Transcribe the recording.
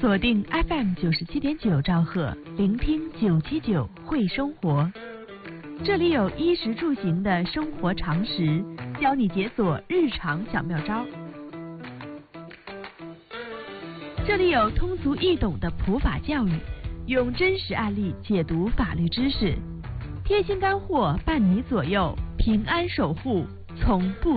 锁定 FM97.9兆赫，聆听979会生活。这里有衣食住行的生活常识，教你解锁日常小妙招。这里有通俗易懂的普法教育，用真实案例解读法律知识，贴心干货伴你左右，平安守护从不